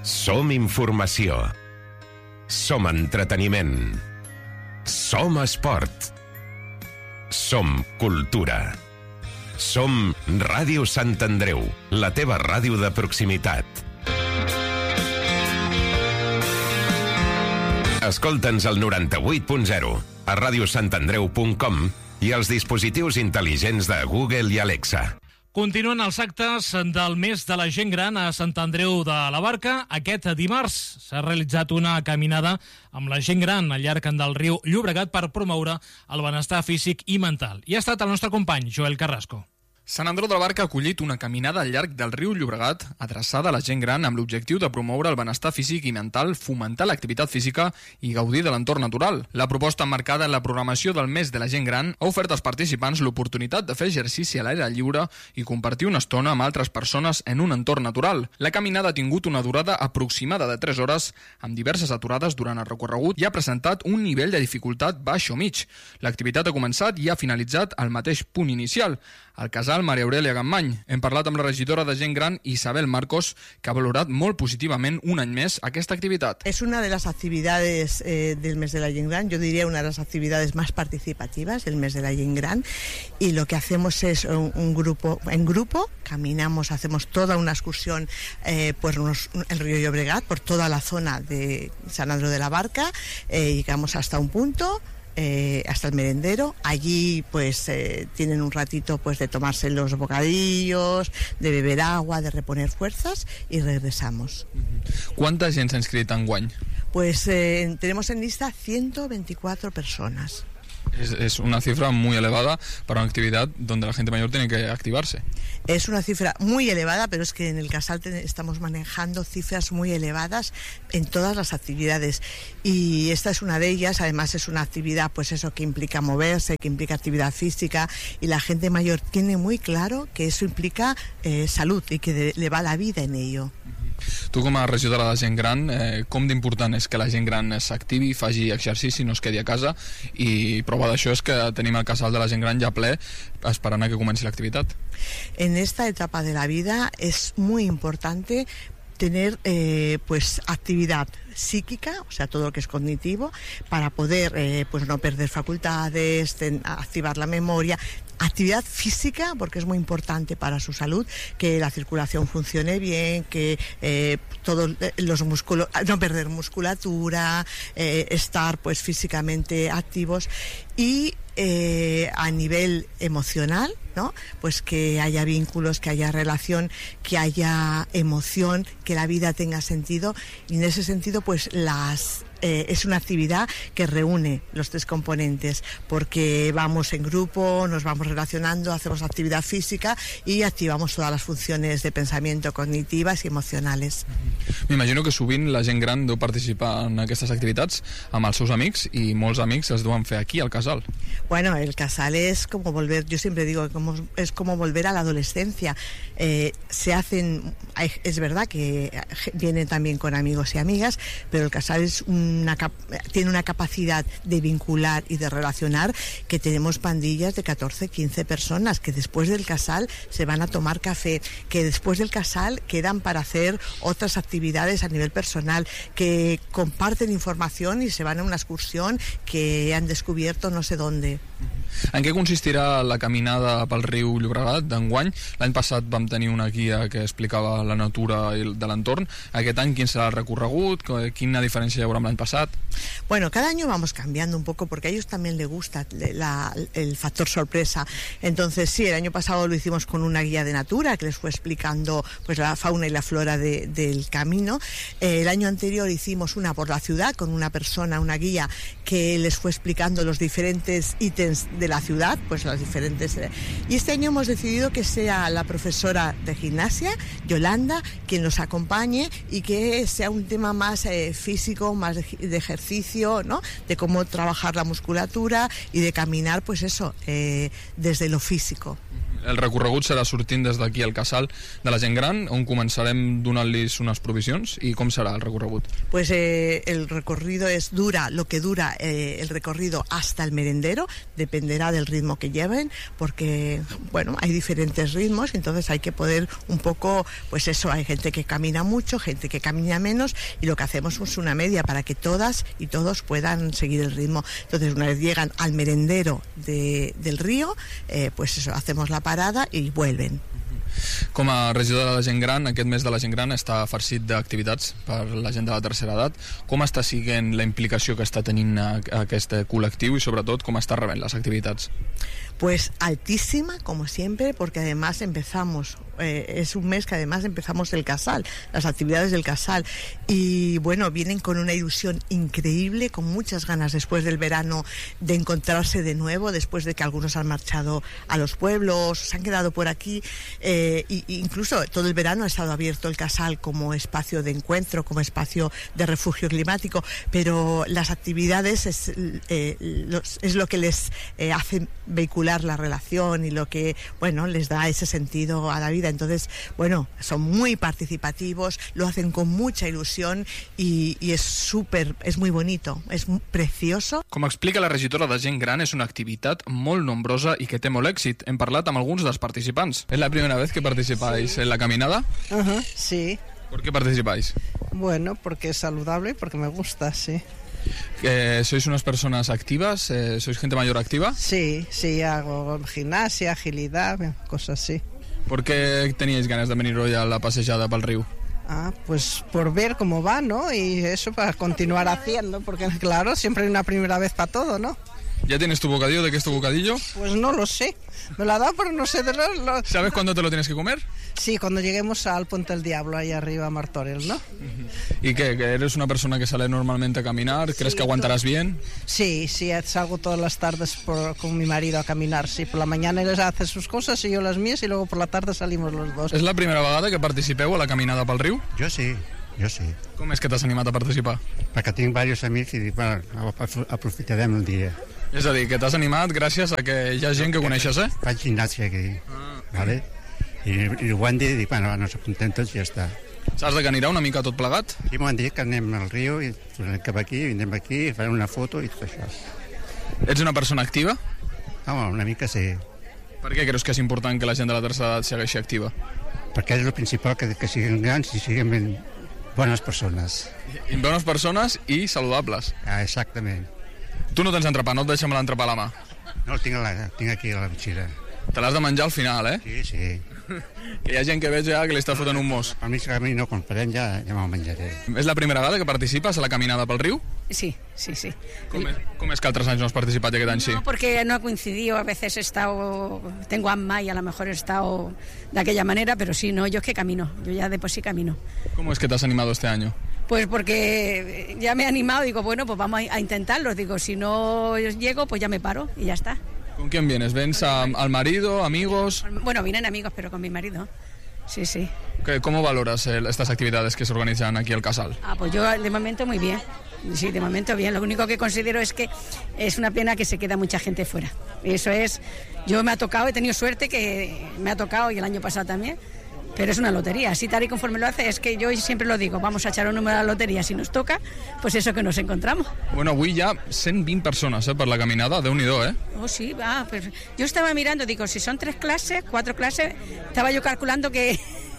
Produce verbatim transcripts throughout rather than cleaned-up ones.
Som informació. Som entreteniment. Som esport. Som cultura. Som Ràdio Sant Andreu, la teva ràdio de proximitat. Escolta'ns al noranta-vuit punt zero, a radiosantandreu punt com i als dispositius intel·ligents de Google i Alexa. Continuen els actes del mes de la gent gran a Sant Andreu de la Barca. Aquest dimarts s'ha realitzat una caminada amb la gent gran al llarg del riu Llobregat per promoure el benestar físic i mental. I ha estat el nostre company, Joel Carrasco. Sant Andreu de la Barca ha acollit una caminada al llarg del riu Llobregat adreçada a la gent gran amb l'objectiu de promoure el benestar físic i mental, fomentar l'activitat física i gaudir de l'entorn natural. La proposta emmarcada en la programació del mes de la gent gran ha ofert als participants l'oportunitat de fer exercici a l'aire lliure i compartir una estona amb altres persones en un entorn natural. La caminada ha tingut una durada aproximada de tres hores amb diverses aturades durant el recorregut i ha presentat un nivell de dificultat baix o mig. L'activitat ha començat i ha finalitzat al mateix punt inicial, al casal Maria Aurelia Gammany. Hem parlat amb la regidora de gent gran, Isabel Marcos, que ha valorat molt positivamente un any més aquesta actividad. Es una de las actividades eh, del mes de la gent gran, yo diría una de las actividades más participativas del mes de la gent gran, y lo que hacemos es un, un grupo, en grupo, caminamos, hacemos toda una excursión eh, por unos, el río Llobregat, por toda la zona de San Andreu de la Barca, eh, llegamos hasta un punto, Eh, hasta el merendero. Allí pues eh, tienen un ratito pues de tomarse los bocadillos, de beber agua, de reponer fuerzas y regresamos. ¿Cuánta gent s'ha inscrit enguany? Pues eh, tenemos en lista ciento veinticuatro personas. Es, es una cifra muy elevada para una actividad donde la gente mayor tiene que activarse. Es una cifra muy elevada, pero es que en el Casal te, estamos manejando cifras muy elevadas en todas las actividades. Y esta es una de ellas. Además es una actividad, pues eso, que implica moverse, que implica actividad física, y la gente mayor tiene muy claro que eso implica eh, salud y que de, le va la vida en ello. Tu, com a regidora de gent gran, eh, com d'important és que la gent gran s'activi, faci exercici, no es quedi a casa, i prova d'això és que tenim el casal de la gent gran ja ple esperant a que comenci l'activitat. En esta etapa de la vida es muy importante tener eh, pues actividad psíquica, o sea, todo lo que es cognitivo, para poder eh, pues no perder facultades, ten, activar la memoria. Actividad física, porque es muy importante para su salud, que la circulación funcione bien, que eh, todos los músculos, no perder musculatura, eh, estar pues físicamente activos, y eh, a nivel emocional, ¿no? Pues que haya vínculos, que haya relación, que haya emoción, que la vida tenga sentido, y en ese sentido pues las Eh, es una actividad que reúne los tres componentes, porque vamos en grupo, nos vamos relacionando, hacemos actividad física y activamos todas las funciones de pensamiento cognitivas y emocionales. M'imagino que sovint la gent gran deu participar en aquestes activitats amb els seus amics, i molts amics es deuen fer aquí al casal. Bueno, el casal es como volver, yo siempre digo, como, es como volver a la adolescencia. Eh, se hacen, es verdad que vienen también con amigos y amigas, pero el casal es un Una, tiene una capacidad de vincular y de relacionar, que tenemos pandillas de catorce, quince personas que después del casal se van a tomar café, que después del casal quedan para hacer otras actividades a nivel personal, que comparten información y se van a una excursión que han descubierto no sé dónde. En què consistirà la caminada pel riu Llobregat d'enguany? L'any passat vam tenir una guia que explicava la natura de l'entorn. Aquest any quin serà el recorregut? Quina diferència hi haurà amb l'any passat? Bueno, cada año vamos cambiando un poco porque a ellos también les gusta la, el factor sorpresa. Entonces sí, el año pasado lo hicimos con una guía de natura que les fue explicando pues la fauna y la flora de, del camino. Eh, el año anterior hicimos una por la ciudad con una persona, una guía, que les fue explicando los diferentes ítems de la ciudad, pues las diferentes. Y este año hemos decidido que sea la profesora de gimnasia, Yolanda, quien nos acompañe, y que sea un tema más eh, físico, más de, de ejercicio, ¿no? De cómo trabajar la musculatura y de caminar, pues eso, eh, desde lo físico. El recorregut serà sortint des d'aquí al casal de la gent gran, on començarem donant-los unes provisions. I com serà el recorregut? Pues eh, el recorrido es dura, lo que dura eh, el recorrido hasta el merendero, dependerá del ritmo que lleven, porque, bueno, hay diferentes ritmos, entonces hay que poder un poco, pues eso, hay gente que camina mucho, gente que camina menos, y lo que hacemos es una media para que todas y todos puedan seguir el ritmo. Entonces, una vez llegan al merendero de, del río, eh, pues eso, hacemos la parada y vuelven. Com a regidora de la gent gran, aquest mes de la gent gran està farcit d'activitats per la gent de la tercera edat. Com està siguent la implicació que està tenint aquest col·lectiu i sobretot com està rebent les activitats? Pues altísima, como siempre, porque además empezamos, eh, es un mes que además empezamos el casal, las actividades del casal, y bueno, vienen con una ilusión increíble, con muchas ganas después del verano de encontrarse de nuevo, después de que algunos han marchado a los pueblos, se han quedado por aquí, eh, y, y incluso todo el verano ha estado abierto el casal como espacio de encuentro, como espacio de refugio climático, pero las actividades es, eh, los, es lo que les eh, hace vehicular la relación y lo que, bueno, les da ese sentido a la vida. Entonces, bueno, son muy participativos, lo hacen con mucha ilusión y, y es súper, es muy bonito, es precioso. Com explica la regidora de gent gran, és una activitat molt nombrosa i que té molt èxit. Hem parlat amb alguns dels participants. ¿Es la primera vez que participáis en la caminada? Uh-huh, sí. ¿Por qué participáis? Bueno, porque es saludable y porque me gusta, sí. Eh, ¿Sois unas personas activas? Eh, ¿Sois gente mayor activa? Sí, sí, hago gimnasia, agilidad, cosas así. ¿Por qué teníais ganas de venir hoy a la pasejada para el río? Ah, pues por ver cómo va, ¿no? Y eso para continuar haciendo, porque claro, siempre hay una primera vez para todo, ¿no? ¿Ya tienes tu bocadillo? ¿De qué es tu bocadillo? Pues no lo sé. Me lo ha dado, pero no sé de lo... lo... ¿Sabes cuándo te lo tienes que comer? Sí, cuando lleguemos al Puente del Diablo, ahí arriba a Martorell, ¿no? ¿Y qué? ¿Que eres una persona que sale normalmente a caminar? ¿Crees Sí, que aguantarás todo. bien? Sí, sí, salgo todas las tardes por, con mi marido a caminar. Sí, por la mañana él hace sus cosas y yo las mías y luego por la tarde salimos los dos. És la primera vegada que participeu a la caminada pel riu? Jo sí, jo sí. Com és que t'has animat a participar? Perquè tinc diversos amics i dic, bueno, aprofitarem el dia. És a dir, que t'has animat gràcies a que hi ha gent que coneixes, eh? Faig gimnàsia aquí, vale? I, i ho han dit, i bueno, ens apuntem tots i ja està. Saps de que anirà una mica tot plegat? I m'ho han dit que anem al riu i tornem cap aquí, i anem aquí, i farem una foto i tot això. Ets una persona activa? Home, una mica sí. Per què creus que és important que la gent de la tercera edat segueixi activa? Perquè és el principal, que, que siguin grans i siguin ben bones persones. I bones persones i saludables. Ah, exactament. Tu no tens entrepà, no et deixem l'entrepà a la mà. No, el tinc, a la, el tinc aquí a la bitxera. Te l'has de menjar al final, eh? Sí, sí. Que hi ha gent que veig ja que li està fotent un mos. Al mig camí no, quan farem ja, ja me'l menjaré. És la primera vegada que participes a la caminada pel riu? Sí, sí, sí. Com és, com és que altres anys no has participat i aquest any sí? No, porque no ha coincidido, a veces he estado, tengo asma y a lo mejor he estado de aquella manera, pero sí, no, yo es que camino, yo ya de por sí camino. ¿Cómo es que te has animado este año? Pues porque ya me he animado, digo, bueno, pues vamos a intentarlo, digo, si no llego, pues ya me paro y ya está. ¿Con quién vienes? ¿Vens a, al marido, amigos? Bueno, vienen amigos, pero con mi marido, sí, sí. ¿Qué, ¿Cómo valoras eh, estas actividades que se organizan aquí al casal? Ah, pues yo de momento muy bien. Sí, de momento bien. Lo único que considero es que es una pena que se queda mucha gente fuera. Eso es, yo me ha tocado, he tenido suerte que me ha tocado y el año pasado también, pero es una lotería. Así tal y conforme lo hace, es que yo siempre lo digo, vamos a echar un número a la lotería. Si nos toca, pues eso que nos encontramos. Bueno, avui hi ha cent vint persones eh, per la caminada, Déu-n'hi-do, eh? Oh, sí, va. Pues yo estaba mirando, digo, si son tres clases, cuatro clases, estaba yo calculando que...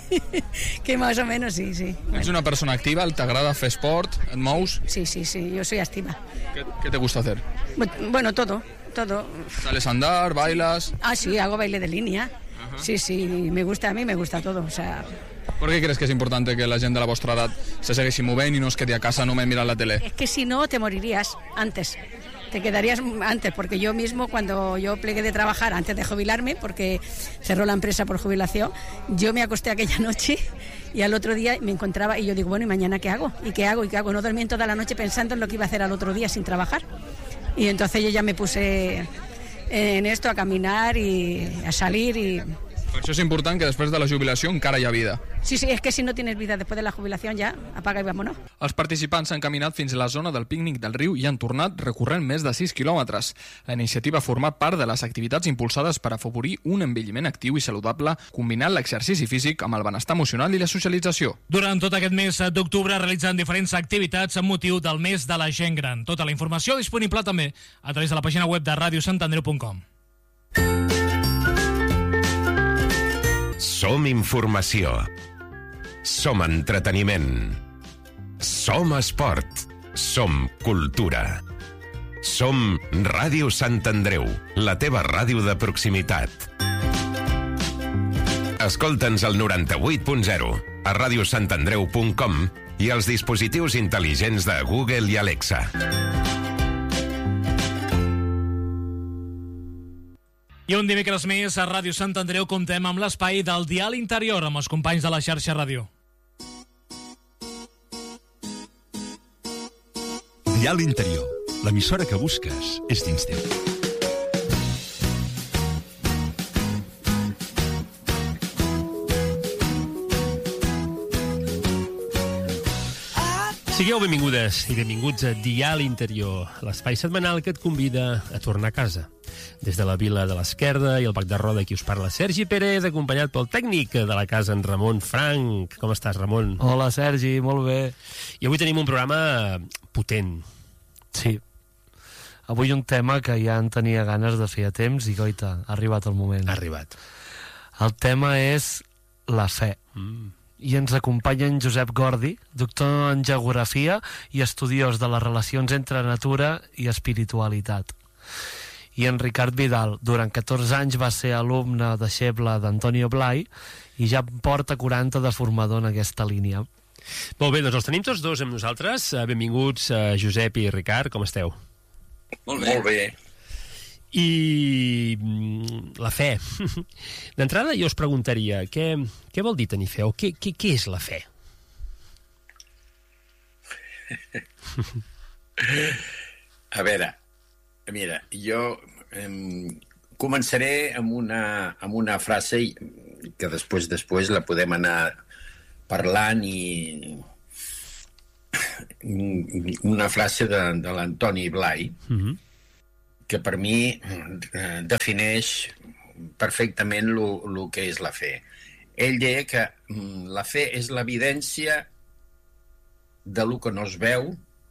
que más o menos sí, sí. Ets Bueno. una persona activa, t'agrada fer esport, et mous? Sí, sí, sí, yo soy activa. ¿Qué, qué te gusta hacer? Bueno, todo, todo. ¿Sales a andar, bailas? Ah, sí, hago baile de línea. Sí, sí, me gusta, a mí me gusta todo, o sea... Per què creus que és important que la gent de la vostra edat se segueixi movent i no es quedi a casa només mirant la tele? Es que si no, te morirías antes. Te quedarías antes, porque yo mismo, cuando yo plegué de trabajar, antes de jubilarme, porque cerró la empresa por jubilación, yo me acosté aquella noche y al otro día me encontraba y yo digo, bueno, ¿y mañana qué hago? ¿Y qué hago? ¿Y qué hago? No dormí toda la noche pensando en lo que iba a hacer al otro día sin trabajar. Y entonces yo ya me puse en esto a caminar y a salir y... Per això és important que després de la jubilació encara hi ha vida. Sí, sí, es que si no tienes vida después de la jubilación ya apaga y vámonos. Els participants s'han caminat fins a la zona del pícnic del riu i han tornat recorrent més de sis quilòmetres. La iniciativa ha format part de les activitats impulsades per afavorir un envelliment actiu i saludable, combinant l'exercici físic amb el benestar emocional i la socialització. Durant tot aquest mes d'octubre realitzen diferents activitats amb motiu del mes de la gent gran. Tota la informació disponible també a través de la pàgina web de ràdio sant andreu punt com. Som informació. Som entreteniment. Som esport. Som cultura. Som Ràdio Sant Andreu, la teva ràdio de proximitat. Escolta'ns al noranta-vuit punt zero, a ràdio sant andreu punt com i als dispositius intel·ligents de Google i Alexa. I un dimecres més a Ràdio Sant Andreu comptem amb l'espai del Dial Interior amb els companys de la xarxa ràdio. Dial Interior, l'emissora que busques és dins teu. Sigueu benvingudes i benvinguts a Dial Interior, l'espai setmanal que et convida a tornar a casa. Des de la Vila de l'Esquerda i el Bac de Roda, aquí us parla Sergi Pérez, acompanyat pel tècnic de la casa, en Ramon Frank. Com estàs, Ramon? Hola, Sergi, molt bé. I avui tenim un programa potent. Sí. Avui un tema que ja en tenia ganes de fer a temps i, goita, ha arribat el moment. Ha arribat. El tema és la fe. Mm. I ens acompanya en Josep Gordi, doctor en geografia i estudiós de les relacions entre natura i espiritualitat. I en Ricard Vidal, durant catorze anys va ser alumne deixeble d'Antonio Blai i ja porta quaranta de formador en aquesta línia. Molt bé, doncs els tenim tots dos amb nosaltres. Benvinguts, Josep i Ricard, com esteu? Molt bé. Molt bé. I la fe. D'entrada jo us preguntaria, què, què vol dir tenir fe? O què, què, què és la fe? A veure, mira, jo eh, començaré amb una, amb una frase que després després la podem anar parlant i una frase de, de l'Antoni Blai, mm-hmm. que per mi eh, defineix perfectament el que és la fe. Ell deia que mm, la fe és l'evidència de lo que no es veu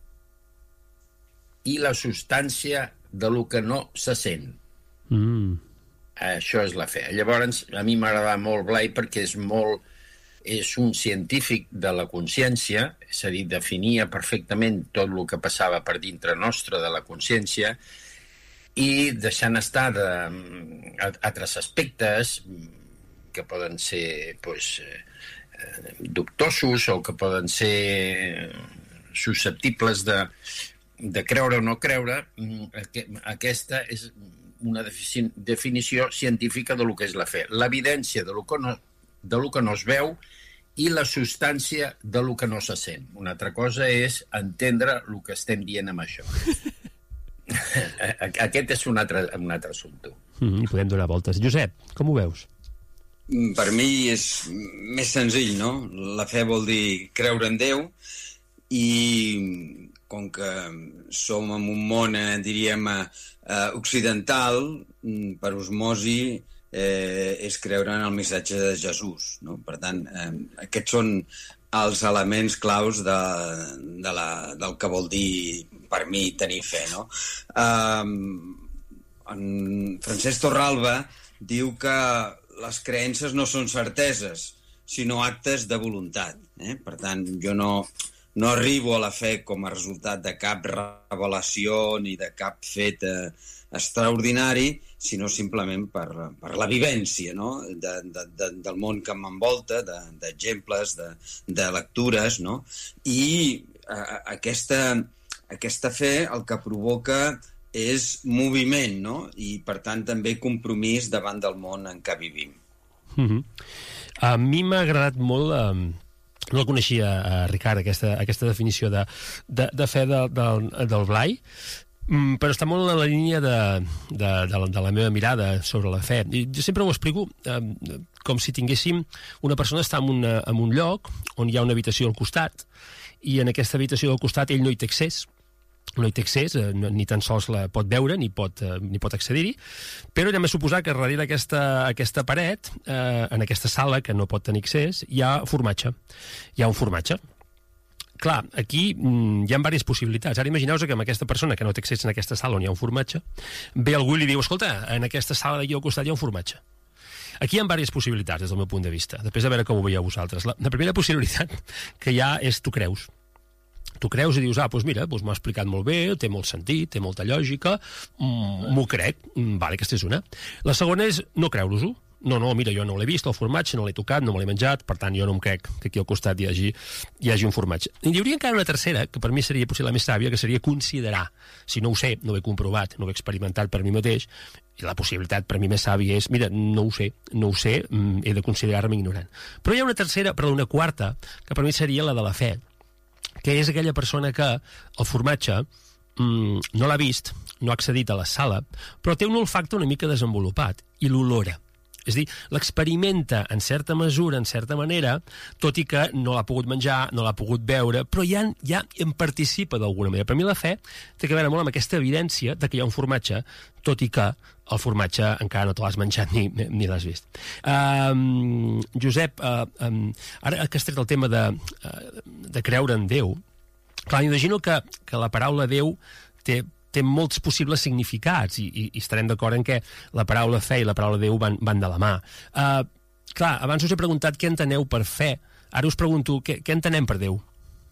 i la substància de lo que no se sent. Mm. Això és la fe. Llavors, a mi m'agrada molt Blai perquè és molt... és un científic de la consciència, és a dir, definia perfectament tot el que passava per dintre nostre de la consciència i deixant estar de, altres aspectes que poden ser pues, eh, dubtosos o que poden ser susceptibles de, de creure o no creure. Aquesta és una definició científica de lo que és la fe. L'evidència de lo que no, de lo que no es veu i la substància de lo que no se sent. Una altra cosa és entendre el que estem dient amb això. Aquest és un altre, un altre assumpte. Mm, I podem donar voltes. Josep, com ho veus? Per mi és més senzill, no? La fe vol dir creure en Déu i com que som en un món, eh, diríem, eh, occidental, per osmosi eh, és creure en el missatge de Jesús, no? Per tant, eh, aquests són els elements claus de, de la, del que vol dir per mi tenir fe, no? Um, en Francesc Torralba diu que les creences no són certeses, sinó actes de voluntat. Eh? Per tant, jo no, no arribo a la fe com a resultat de cap revelació ni de cap fet eh, extraordinari, sinó simplement per, per la vivència, no? de, de, de, del món que m'envolta, d'exemples, de, de, de lectures, no? I a, aquesta, aquesta fe el que provoca és moviment, no? I per tant també compromís davant del món en què vivim. Mm-hmm. A mi m'ha agradat molt... Eh... No el coneixia, eh, Ricard, aquesta, aquesta definició de, de, de fe de, de, del Blai, mm, però està molt en la línia de, de, de, la, de la meva mirada sobre la fe. I jo sempre ho explico eh, com si tinguéssim... Una persona està en, una, en un lloc on hi ha una habitació al costat i en aquesta habitació del costat ell no hi té accés, no hi té accés, eh, ni tan sols la pot veure ni pot, eh, ni pot accedir-hi, però anem a suposar que darrere aquesta, aquesta paret, eh, en aquesta sala que no pot tenir accés, hi ha formatge. Hi ha un formatge. Clar, aquí mm, hi ha diverses possibilitats. Ara imagineu-vos que amb aquesta persona que no té accés en aquesta sala on hi ha un formatge, ve algú i li diu, escolta, en aquesta sala d'aquí al costat hi ha un formatge. Aquí hi ha diverses possibilitats, des del meu punt de vista, després de veure com ho veieu vosaltres. La, la primera possibilitat que hi ha és tu creus. Tu creus i dius, ah, doncs mira, doncs m'ho ha explicat molt bé, té molt sentit, té molta lògica, mm, m'ho crec, mm, vale, aquesta és una. La segona és no creure-us-ho. No, no, mira, jo no l'he vist, el formatge, no l'he tocat, no me l'he menjat, per tant, jo no em crec que aquí al costat hi hagi, hi hagi un formatge. I hi hauria encara una tercera, que per mi seria potser la més sàvia, que seria considerar, si no ho sé, no ho he comprovat, no ho he experimentat per mi mateix, i la possibilitat per mi més sàvia és, mira, no ho sé, no ho sé, he de considerar-me ignorant. Però hi ha una tercera, però una quarta, que per mi seria la de la fe, que és aquella persona que el formatge mmm, no l'ha vist, no ha accedit a la sala, però té un olfacte una mica desenvolupat, i l'olora. És a dir, l'experimenta en certa mesura, en certa manera, tot i que no l'ha pogut menjar, no l'ha pogut veure, però ja, ja en participa d'alguna manera. Per mi la fe té que veure molt amb aquesta evidència de que hi ha un formatge, tot i que el formatge encara no te l'has menjat ni, ni l'has vist. Um, Josep, uh, um, ara que has tret el tema de, uh, de creure en Déu, clar, imagino que, que la paraula Déu té té molts possibles significats i, i, i estarem d'acord en què la paraula fe i la paraula Déu van, van de la mà. Uh, clar, abans us he preguntat què enteneu per fe. Ara us pregunto, què, què entenem per Déu?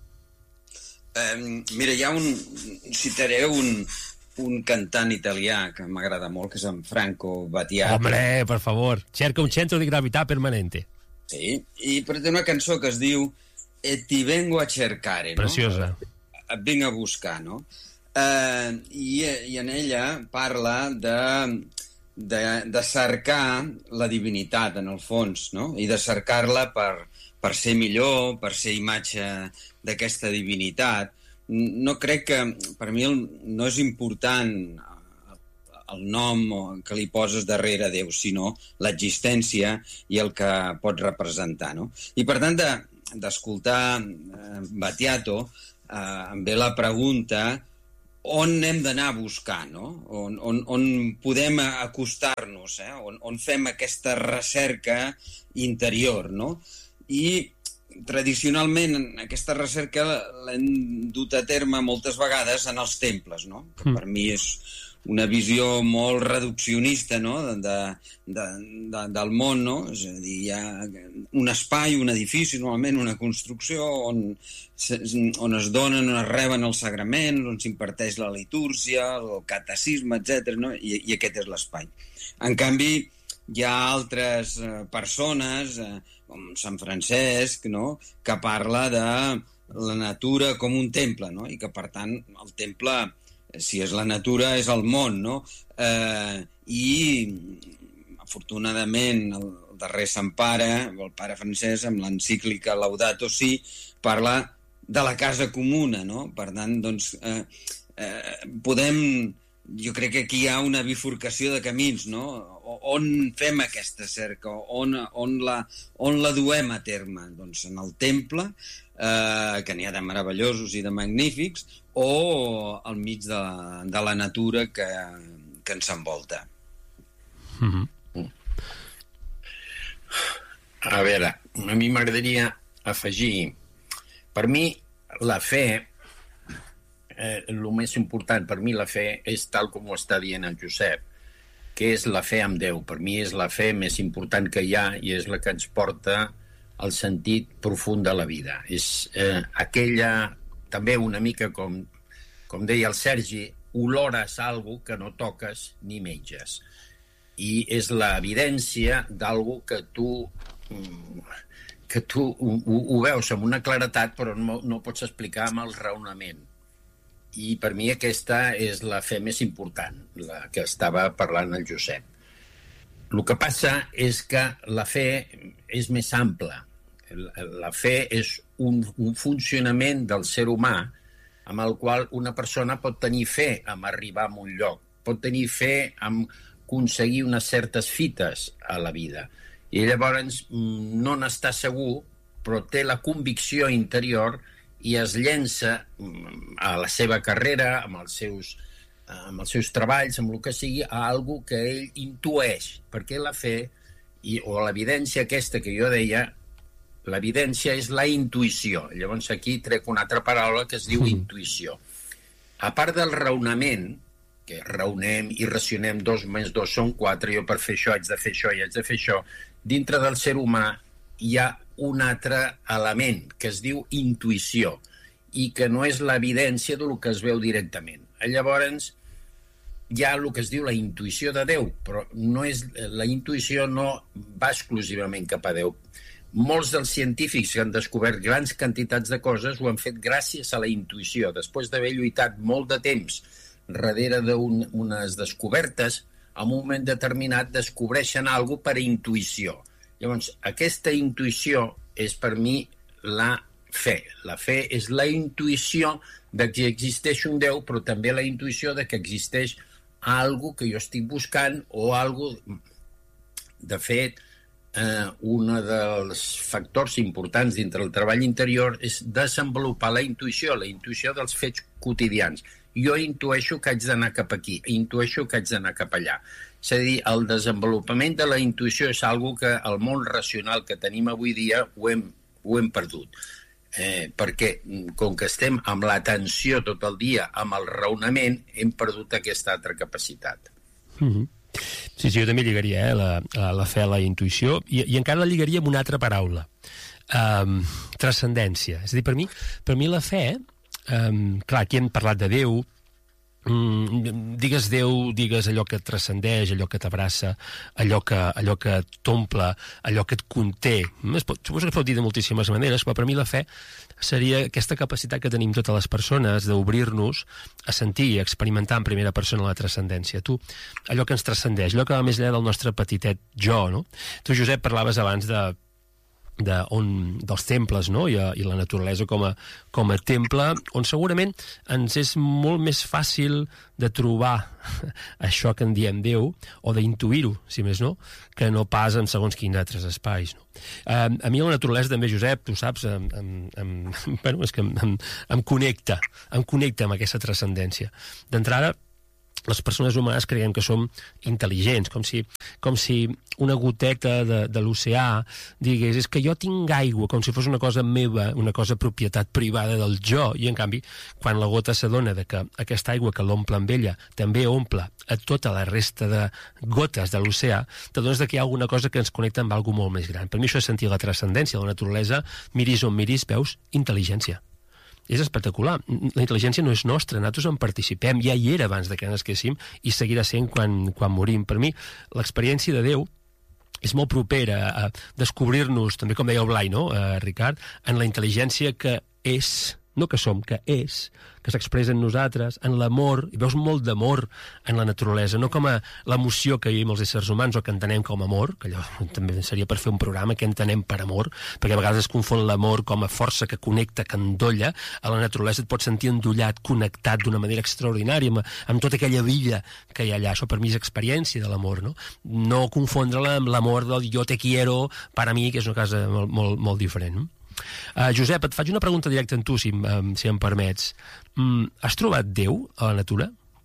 Um, mira, hi ha un... Citaré un, un cantant italià que m'agrada molt, que és en Franco Battiato. Hombre, per favor, cerca un centro di gravità permanente. Sí, i però té una cançó que es diu E ti vengo a cercare, no? Preciosa. Et vinc a buscar, no? Uh, i, i en ella parla de, de, de cercar la divinitat en el fons, no? I de cercar-la per, per ser millor, per ser imatge d'aquesta divinitat. No crec que, per mi, el, no és important el nom que li poses darrere Déu, sinó l'existència i el que pot representar, no? I per tant, de, d'escoltar eh, Battiato, eh, em ve la pregunta on hem d'anar a buscar, no? On, on, on podem acostar-nos, eh? on, on fem aquesta recerca interior, no? I tradicionalment aquesta recerca l'hem dut a terme moltes vegades en els temples, no? Que per mi és una visió molt reduccionista, no? de, de, de, del món, no? És a dir, hi ha un espai, un edifici, normalment una construcció on, on es donen, on es reben els sagraments, on s'imparteix la litúrgia, el catecisme, etcètera, no? I, i aquest és l'espai. En canvi, hi ha altres eh, persones, eh, com Sant Francesc, no? Que parla de la natura com un temple, no? I que, per tant, el temple, si és la natura, és el món, no? Eh, I, afortunadament, el darrer Sant Pare, el pare Francesc, amb l'encíclica Laudato Si, parla de la casa comuna, no? Per tant, doncs, eh, eh, podem... Jo crec que aquí hi ha una bifurcació de camins, no? On fem aquesta cerca? On, on, la, on la duem a terme? Doncs en el temple, eh, que n'hi ha de meravellosos i de magnífics, o al mig de, de la natura que, que ens envolta. Mm-hmm. A veure, a mi m'agradaria afegir... Per mi, la fe... Eh, el més important per mi la fe és tal com ho està dient el Josep, que és la fe en Déu. Per mi és la fe més important que hi ha i és la que ens porta al sentit profund de la vida. És eh, aquella, també una mica com, com deia el Sergi, olores algo que no toques ni menges. I és l'evidència d'algo que tu, que tu ho, ho veus amb una claretat però no, no pots explicar amb el raonament. I per mi aquesta és la fe més important, la que estava parlant el Josep. El que passa és que la fe és més ampla. La fe és un, un funcionament del ser humà amb el qual una persona pot tenir fe en arribar a un lloc, pot tenir fe en aconseguir unes certes fites a la vida. I llavors no n'està segur, però té la convicció interior i es llença a la seva carrera, amb els seus, amb els seus treballs, amb el que sigui, a algo que ell intueix, perquè la fe i, o l'evidència aquesta que jo deia, l'evidència és la intuïció. Llavors aquí trec una altra paraula que es diu mm. intuïció. A part del raonament, que raonem i racionem dos més dos són quatre, jo per fer això haig de fer això i haig de fer això, dintre del ser humà hi ha un altre element que es diu intuïció i que no és l'evidència del que es veu directament. Llavors hi ha el que es diu la intuïció de Déu, però no és, la intuïció no va exclusivament cap a Déu. Molts dels científics que han descobert grans quantitats de coses ho han fet gràcies a la intuïció. Després d'haver lluitat molt de temps darrere d'unes descobertes, en un moment determinat descobreixen alguna cosa per intuïció. Llavors, aquesta intuïció és per mi la fe. La fe és la intuïció de que existeix un Déu, però també la intuïció de que existeix algo que jo estic buscant o algo... De fet, eh, un dels factors importants dintre el treball interior és desenvolupar la intuïció, la intuïció dels fets quotidians. Jo intueixo que haig d'anar cap aquí, intueixo que haig d'anar cap allà. És a dir, el desenvolupament de la intuïció és algo que el món racional que tenim avui dia ho hem, ho hem perdut. Eh, perquè, com que estem amb l'atenció tot el dia, amb el raonament, hem perdut aquesta altra capacitat. Mm-hmm. Sí, sí, jo també lligaria eh, la, la fe a la intuïció i, i encara la lligaria amb una altra paraula. Um, transcendència. És a dir, per mi, per mi la fe... Um, clar, aquí hem parlat de Déu, um, digues Déu, digues allò que et transcendeix, allò que t'abraça, allò que, allò que t'omple, allò que et conté. Es pot, suposo que es pot dir de moltíssimes maneres, però per mi la fe seria aquesta capacitat que tenim totes les persones d'obrir-nos a sentir i a experimentar en primera persona la transcendència. Tu, allò que ens transcendeix, allò que va més enllà del nostre petitet jo, no? Tu, Josep, parlaves abans de De on, dels temples, no? I, i la naturalesa com a, com a temple, on segurament ens és molt més fàcil de trobar això que en diem Déu, o d'intuir-ho, si més no, que no pas en segons quins altres espais. No? Um, a mi la naturalesa també, Josep, tu saps, em, em, em, bueno, és que em, em, em connecta, em connecta amb aquesta transcendència. D'entrada, les persones humanes creiem que som intel·ligents, com si, com si una goteta de, de l'oceà digués, és que jo tinc aigua, com si fos una cosa meva, una cosa propietat privada del jo, i en canvi, quan la gota s'adona de que aquesta aigua que l'omple amb ella també omple a tota la resta de gotes de l'oceà, t'adones que hi ha alguna cosa que ens connecta amb alguna molt més gran. Per mi això és sentir la transcendència de la naturalesa, miris on miris, veus intel·ligència. És espectacular. La intel·ligència no és nostra, nosaltres en participem, ja hi era abans de que nasquéssim i seguirà sent quan, quan morim. Per mi, l'experiència de Déu és molt propera a descobrir-nos, també com deia el Blai, no, eh, Ricard, en la intel·ligència que és, no que som, que és, que s'expressa en nosaltres, en l'amor, i veus molt d'amor en la naturalesa, no com a l'emoció que vivim els éssers humans o que entenem com amor, que allò també seria per fer un programa que entenem per amor, perquè a vegades es confon l'amor com a força que connecta, que endolla, a la naturalesa et pots sentir endollat, connectat d'una manera extraordinària, amb, amb tota aquella vida que hi ha allà. Això per mi és experiència de l'amor, no? No confondre-la amb l'amor del jo te quiero, per a mi, que és una cosa molt, molt, molt diferent, no? Uh, Josep, et faig una pregunta directa en tu, si, um, si em permets. Mm, has trobat Déu a la natura?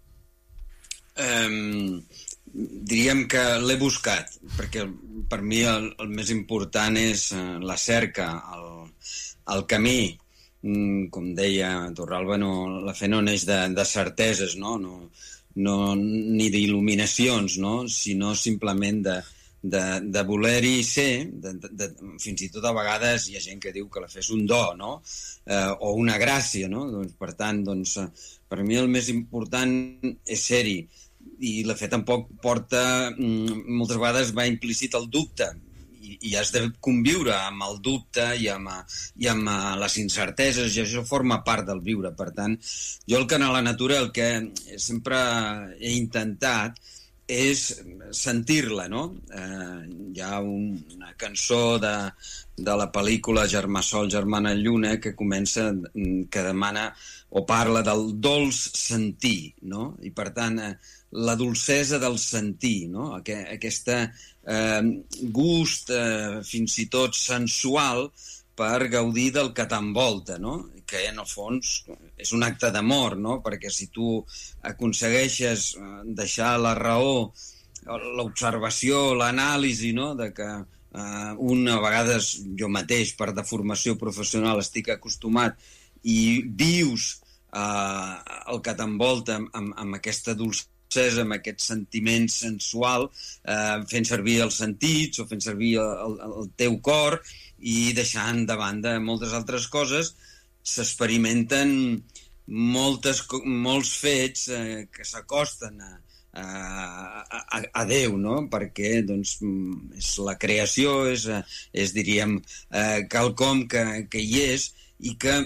Um, diríem que l'he buscat, perquè per mi el, el més important és uh, la cerca, el, el camí. Mm, com deia Torralba, no, la fe no neix de, de certeses, no? No, no, ni d'il·luminacions, no? Sinó simplement de de, de voler-hi ser, de, de, de, fins i tot a vegades hi ha gent que diu que la fe és un do, no? Eh, o una gràcia, no? Doncs, per tant, doncs, per mi el més important és ser-hi, i la fe tampoc porta, moltes vegades va implícit el dubte, i, i has de conviure amb el dubte i amb, i amb les incerteses, i això forma part del viure. Per tant, jo el que a la natura el que sempre he intentat és sentir-la, no? Eh, hi ha una cançó de, de la pel·lícula Germà Sol, Germana Lluna, que comença, que demana o parla del dolç sentir, no? I per tant, eh, la dolcesa del sentir, no? Aquesta eh, gust eh, fins i tot sensual per gaudir del que t'envolta, no? Que en el fons és un acte d'amor, no? Perquè si tu aconsegueixes deixar la raó, l'observació, l'anàlisi, no? De que eh, un, a vegades jo mateix per deformació professional estic acostumat i vius eh, el que t'envolta amb, amb aquesta dolcesa, amb aquest sentiment sensual, eh, fent servir els sentits o fent servir el, el, el teu cor, i deixant de banda moltes altres coses, s'experimenten moltes, molts fets eh, que s'acosten a, a, a, a Déu, no? Perquè doncs, és la creació, és, és diríem, eh, quelcom que, que hi és, i que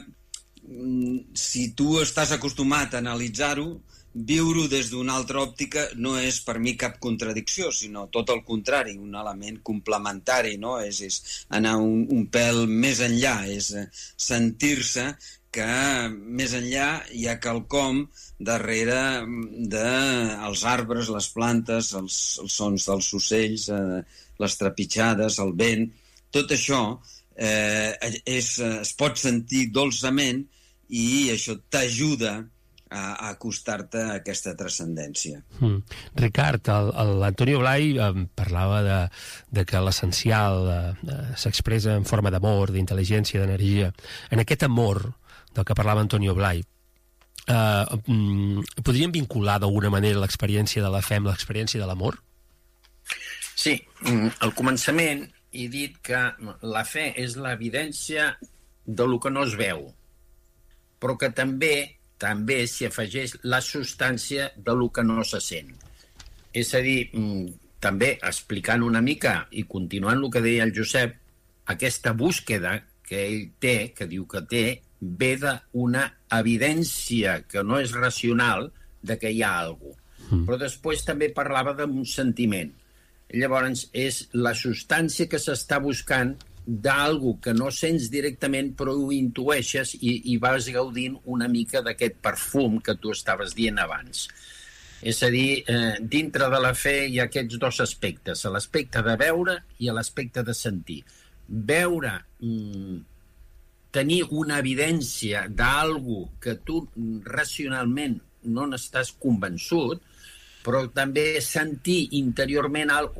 si tu estàs acostumat a analitzar-ho, viure-ho des d'una altra òptica no és per mi cap contradicció, sinó tot el contrari, un element complementari, no? És, és anar un, un pèl més enllà, és sentir-se que més enllà hi ha quelcom darrere dels arbres, les plantes, els, els sons dels ocells, eh, les trepitjades, el vent, tot això eh, és, es pot sentir dolçament i això t'ajuda a acostar-te a aquesta transcendència. Mm. Ricard, l'Antonio Blay eh, parlava de, de que l'essencial eh, s'expressa en forma d'amor, d'intel·ligència, d'energia. En aquest amor del que parlava Antonio Blay, eh, mm, podríem vincular d'alguna manera l'experiència de la fe amb l'experiència de l'amor? Sí, al començament he dit que la fe és l'evidència de lo que no es veu, però que també també s'hi afegeix la substància de lo que no se sent. És a dir, també explicant una mica i continuant el que deia el Josep, aquesta búsqueda que ell té, que diu que té, ve d'una evidència que no és racional de que hi ha alguna cosa. Però després també parlava d'un sentiment. Llavors, és la substància que s'està buscant d'algú que no sents directament però ho intueixes i, i vas gaudint una mica d'aquest perfum que tu estaves dient abans. És a dir, eh, dintre de la fe hi ha aquests dos aspectes, l'aspecte de veure i l'aspecte de sentir. Veure, mm, tenir una evidència d'algú que tu racionalment no n'estàs convençut, però també sentir interiorment